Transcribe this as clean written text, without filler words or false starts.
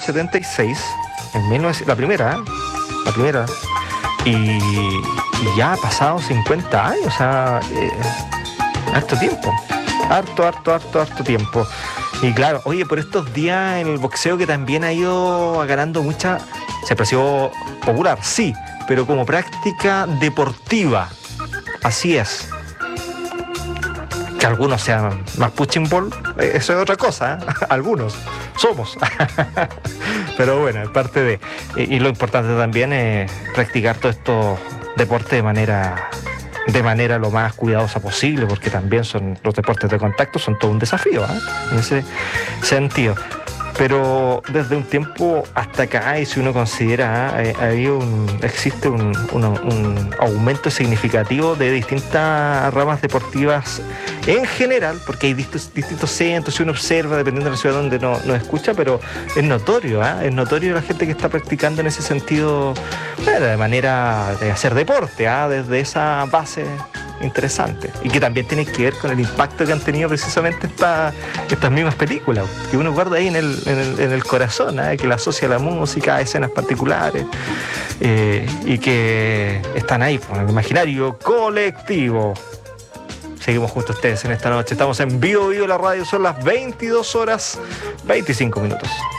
1976, la primera, y ya ha pasado 50 años, o sea, harto tiempo, harto tiempo. Y claro, oye, por estos días en el boxeo que también ha ido ganando se apreció popular, sí, pero como práctica deportiva, así es. Que algunos sean más punching ball, eso es otra cosa, ¿eh? Algunos somos. Pero bueno, es parte de... Y lo importante también es practicar todos estos deportes de manera lo más cuidadosa posible, porque también los deportes de contacto son todo un desafío, ¿eh? En ese sentido. Pero desde un tiempo hasta acá, y si uno considera, existe un aumento significativo de distintas ramas deportivas en general, porque hay distintos centros, si uno observa, dependiendo de la ciudad donde no escucha, pero es notorio, es notorio la gente que está practicando en ese sentido, de manera de hacer deporte, desde esa base interesante, y que también tiene que ver con el impacto que han tenido precisamente estas mismas películas, que uno guarda ahí en el corazón, que la asocia a la música, a escenas particulares, y que están ahí en el imaginario colectivo. Seguimos junto a ustedes en esta noche, estamos en Vivo la radio, son las 22 horas 25 minutos.